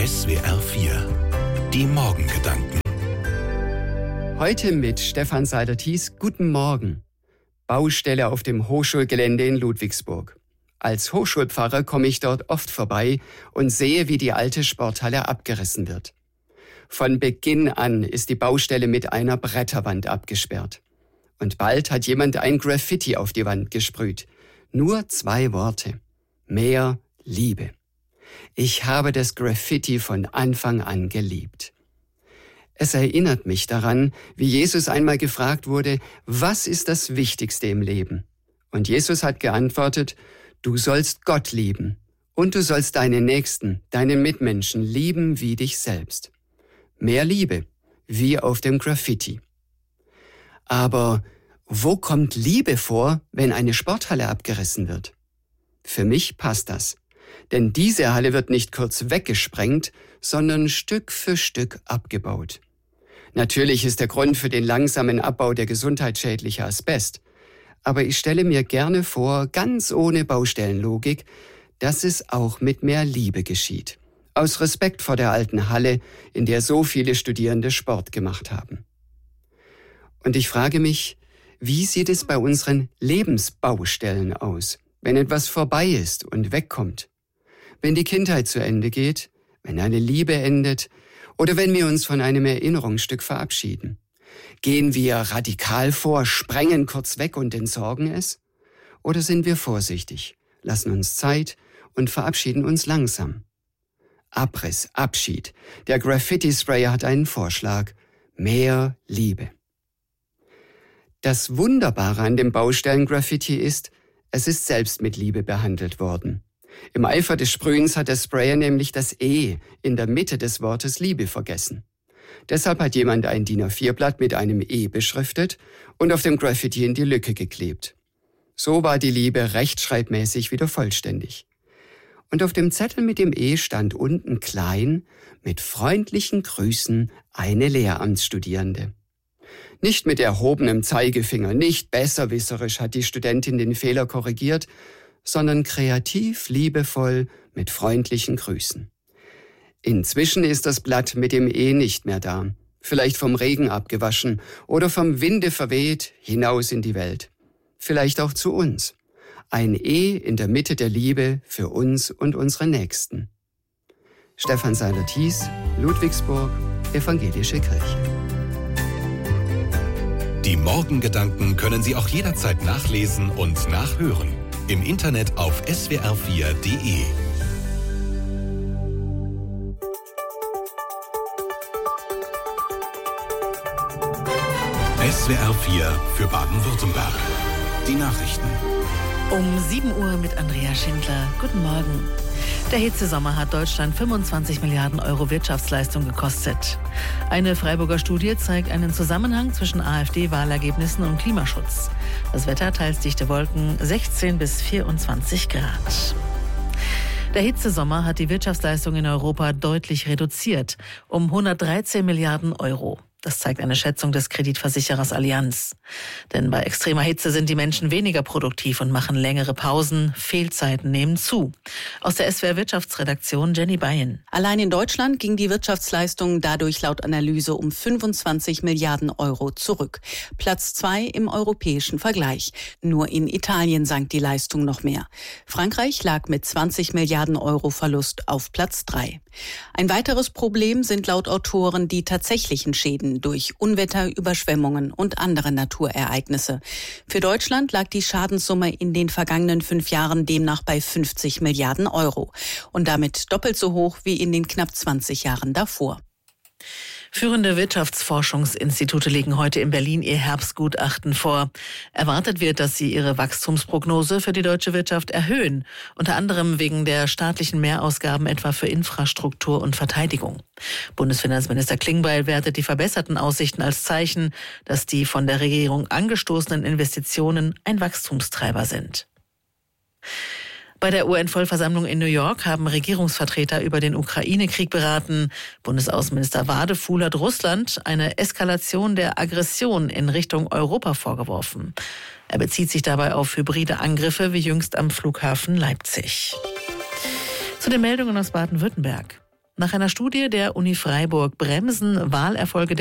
SWR 4. Die Morgengedanken. Heute mit Stefan Seiler-Thies. Guten Morgen. Baustelle auf dem Hochschulgelände in Ludwigsburg. Als Hochschulpfarrer komme ich dort oft vorbei und sehe, wie die alte Sporthalle abgerissen wird. Von Beginn an ist die Baustelle mit einer Bretterwand abgesperrt. Und bald hat jemand ein Graffiti auf die Wand gesprüht. Nur 2 Worte. Mehr Liebe. Ich habe das Graffiti von Anfang an geliebt. Es erinnert mich daran, wie Jesus einmal gefragt wurde, was ist das Wichtigste im Leben? Und Jesus hat geantwortet, du sollst Gott lieben und du sollst deinen Nächsten, deinen Mitmenschen lieben wie dich selbst. Mehr Liebe, wie auf dem Graffiti. Aber wo kommt Liebe vor, wenn eine Sporthalle abgerissen wird? Für mich passt das. Denn diese Halle wird nicht kurz weggesprengt, sondern Stück für Stück abgebaut. Natürlich ist der Grund für den langsamen Abbau der gesundheitsschädliche Asbest. Aber ich stelle mir gerne vor, ganz ohne Baustellenlogik, dass es auch mit mehr Liebe geschieht. Aus Respekt vor der alten Halle, in der so viele Studierende Sport gemacht haben. Und ich frage mich, wie sieht es bei unseren Lebensbaustellen aus, wenn etwas vorbei ist und wegkommt? Wenn die Kindheit zu Ende geht, wenn eine Liebe endet oder wenn wir uns von einem Erinnerungsstück verabschieden. Gehen wir radikal vor, sprengen kurz weg und entsorgen es? Oder sind wir vorsichtig, lassen uns Zeit und verabschieden uns langsam? Abriss, Abschied. Der Graffiti-Sprayer hat einen Vorschlag. Mehr Liebe. Das Wunderbare an dem Baustellen-Graffiti ist, es ist selbst mit Liebe behandelt worden. Im Eifer des Sprühens hat der Sprayer nämlich das E in der Mitte des Wortes Liebe vergessen. Deshalb hat jemand ein DIN A4-Blatt mit einem E beschriftet und auf dem Graffiti in die Lücke geklebt. So war die Liebe rechtschreibmäßig wieder vollständig. Und auf dem Zettel mit dem E stand unten klein, mit freundlichen Grüßen, eine Lehramtsstudierende. Nicht mit erhobenem Zeigefinger, nicht besserwisserisch hat die Studentin den Fehler korrigiert, sondern kreativ, liebevoll, mit freundlichen Grüßen. Inzwischen ist das Blatt mit dem E nicht mehr da, vielleicht vom Regen abgewaschen oder vom Winde verweht hinaus in die Welt. Vielleicht auch zu uns. Ein E in der Mitte der Liebe für uns und unsere Nächsten. Stefan Seiler-Thies, Ludwigsburg, Evangelische Kirche. Die Morgengedanken können Sie auch jederzeit nachlesen und nachhören. Im Internet auf swr4.de. SWR 4 für Baden-Württemberg. Die Nachrichten. Um 7 Uhr mit Andrea Schindler. Guten Morgen. Der Hitzesommer hat Deutschland 25 Milliarden Euro Wirtschaftsleistung gekostet. Eine Freiburger Studie zeigt einen Zusammenhang zwischen AfD-Wahlergebnissen und Klimaschutz. Das Wetter teils dichte Wolken, 16 bis 24 Grad. Der Hitzesommer hat die Wirtschaftsleistung in Europa deutlich reduziert, um 113 Milliarden Euro. Das zeigt eine Schätzung des Kreditversicherers Allianz. Denn bei extremer Hitze sind die Menschen weniger produktiv und machen längere Pausen. Fehlzeiten nehmen zu. Aus der SWR Wirtschaftsredaktion Jenny Beyen. Allein in Deutschland ging die Wirtschaftsleistung dadurch laut Analyse um 25 Milliarden Euro zurück. Platz 2 im europäischen Vergleich. Nur in Italien sank die Leistung noch mehr. Frankreich lag mit 20 Milliarden Euro Verlust auf Platz 3. Ein weiteres Problem sind laut Autoren die tatsächlichen Schäden durch Unwetter, Überschwemmungen und andere Naturereignisse. Für Deutschland lag die Schadenssumme in den vergangenen 5 Jahren demnach bei 50 Milliarden Euro und damit doppelt so hoch wie in den knapp 20 Jahren davor. Führende Wirtschaftsforschungsinstitute legen heute in Berlin ihr Herbstgutachten vor. Erwartet wird, dass sie ihre Wachstumsprognose für die deutsche Wirtschaft erhöhen, unter anderem wegen der staatlichen Mehrausgaben etwa für Infrastruktur und Verteidigung. Bundesfinanzminister Klingbeil wertet die verbesserten Aussichten als Zeichen, dass die von der Regierung angestoßenen Investitionen ein Wachstumstreiber sind. Bei der UN-Vollversammlung in New York haben Regierungsvertreter über den Ukraine-Krieg beraten. Bundesaußenminister Wadefuhl hat Russland eine Eskalation der Aggression in Richtung Europa vorgeworfen. Er bezieht sich dabei auf hybride Angriffe wie jüngst am Flughafen Leipzig. Zu den Meldungen aus Baden-Württemberg. Nach einer Studie der Uni Freiburg bremsen Wahlerfolge